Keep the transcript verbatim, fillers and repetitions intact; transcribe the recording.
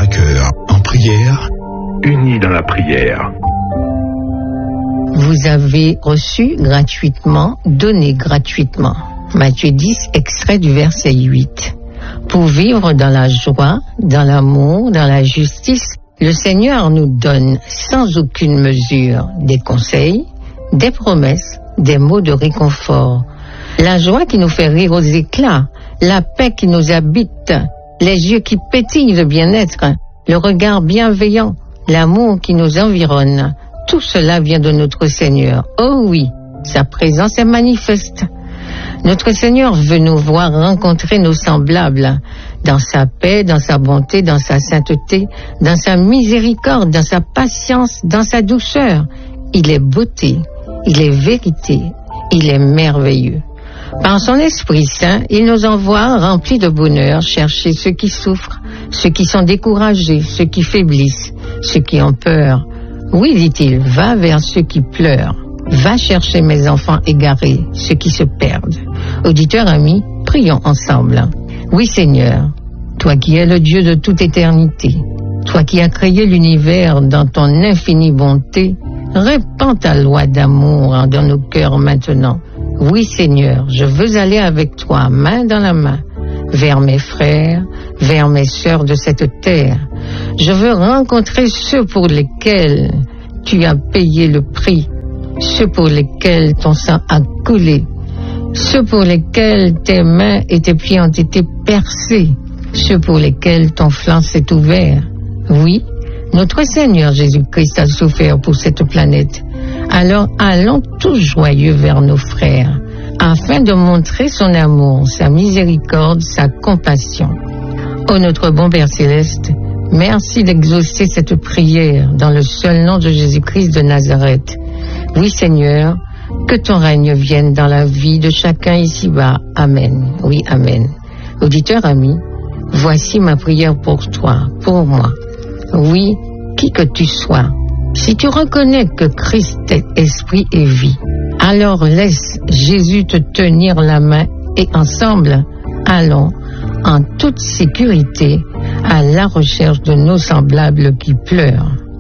à cœur en prière, unis dans la prière. Vous avez reçu gratuitement, donné gratuitement. Matthieu dix, extrait du verset huit. Pour vivre dans la joie, dans l'amour, dans la justice, le Seigneur nous donne sans aucune mesure des conseils, des promesses, des mots de réconfort. La joie qui nous fait rire aux éclats, la paix qui nous habite, les yeux qui pétillent de bien-être, le regard bienveillant, l'amour qui nous environne. Tout cela vient de notre Seigneur. Oh oui, sa présence est manifeste. Notre Seigneur veut nous voir rencontrer nos semblables dans sa paix, dans sa bonté, dans sa sainteté, dans sa miséricorde, dans sa patience, dans sa douceur. Il est beauté, il est vérité, il est merveilleux. Par son Esprit Saint, il nous envoie remplis de bonheur chercher ceux qui souffrent, ceux qui sont découragés, ceux qui faiblissent, ceux qui ont peur. Oui, dit-il, va vers ceux qui pleurent. Va chercher mes enfants égarés, ceux qui se perdent. Auditeurs amis, prions ensemble. Oui Seigneur, toi qui es le Dieu de toute éternité, toi qui as créé l'univers dans ton infinie bonté, répands ta loi d'amour dans nos cœurs maintenant. Oui Seigneur, je veux aller avec toi, main dans la main, vers mes frères, vers mes sœurs de cette terre. Je veux rencontrer ceux pour lesquels tu as payé le prix, ceux pour lesquels ton sang a coulé, ceux pour lesquels tes mains et tes pieds ont été percés, ceux pour lesquels ton flanc s'est ouvert. Oui, notre Seigneur Jésus-Christ a souffert pour cette planète. Alors allons tous joyeux vers nos frères, afin de montrer son amour, sa miséricorde, sa compassion. Ô notre bon Père Céleste, merci d'exaucer cette prière dans le seul nom de Jésus-Christ de Nazareth. Oui Seigneur, que ton règne vienne dans la vie de chacun ici-bas. Amen. Oui, Amen. Auditeurs amis, voici ma prière pour toi, pour moi. Oui, qui que tu sois, si tu reconnais que Christ est esprit et vie, alors laisse Jésus te tenir la main et ensemble, allons en toute sécurité à la recherche de nos semblables qui pleurent.